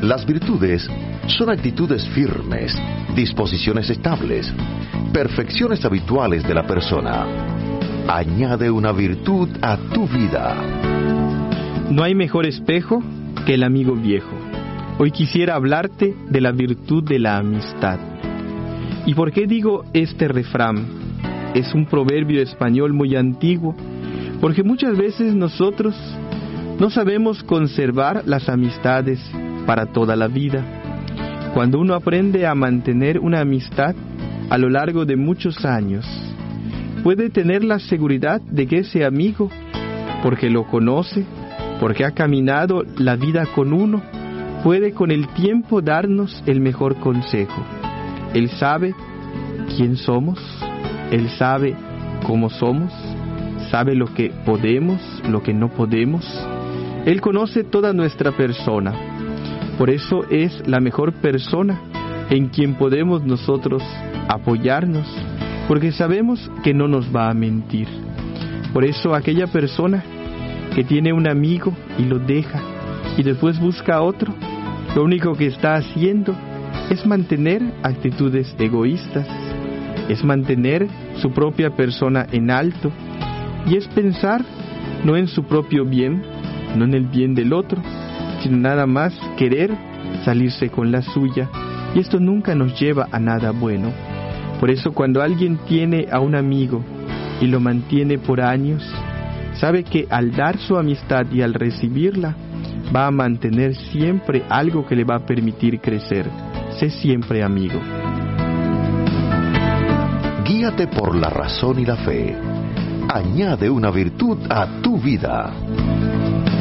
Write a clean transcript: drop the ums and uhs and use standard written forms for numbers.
Las virtudes son actitudes firmes, disposiciones estables, perfecciones habituales de la persona. Añade una virtud a tu vida. No hay mejor espejo que el amigo viejo. Hoy quisiera hablarte de la virtud de la amistad. ¿Y por qué digo este refrán? Es un proverbio español muy antiguo, porque muchas veces nosotros no sabemos conservar las amistades para toda la vida. Cuando uno aprende a mantener una amistad a lo largo de muchos años, puede tener la seguridad de que ese amigo, porque lo conoce, porque ha caminado la vida con uno, puede con el tiempo darnos el mejor consejo. Él sabe quién somos, Él sabe cómo somos, sabe lo que podemos, lo que no podemos. Él conoce toda nuestra persona. Por eso es la mejor persona en quien podemos nosotros apoyarnos, porque sabemos que no nos va a mentir. Por eso aquella persona que tiene un amigo y lo deja y después busca a otro, lo único que está haciendo es mantener actitudes egoístas, es mantener su propia persona en alto y es pensar no en su propio bien, no en el bien del otro, sino nada más querer salirse con la suya, y esto nunca nos lleva a nada bueno. Por eso cuando alguien tiene a un amigo y lo mantiene por años, sabe que al dar su amistad y al recibirla, va a mantener siempre algo que le va a permitir crecer. Sé siempre amigo. Guíate por la razón y la fe. Añade una virtud a tu vida.